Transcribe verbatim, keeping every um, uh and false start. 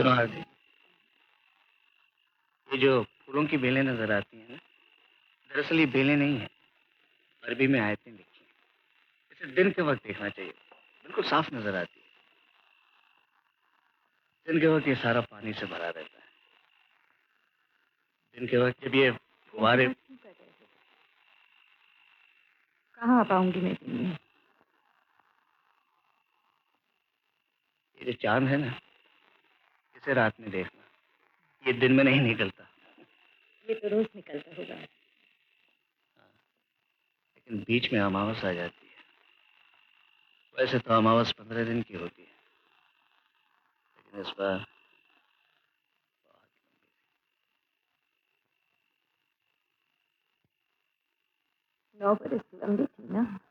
सुनो आरती, ये जो फूलों की बेलें नजर आती हैं ना, दरअसल ये बेलें नहीं है, अरबी में आयतें लिखी हैं। इसे दिन के वक्त देखना चाहिए, बिल्कुल साफ नजर आती है। दिन के वक्त ये सारा पानी से भरा रहता है। दिन के वक्त जब ये फुहारे। कहाँ आ पाऊंगी मैं दिन में? ये जो चांद है ना, इसे रात में देखना, ये दिन में नहीं निकलता। ये तो रोज निकलता होगा। लेकिन बीच में अमावस आ जाती है। वैसे तो अमावस पंद्रह दिन की होती है, लेकिन इस बार नौ बरस लंबी थी ना।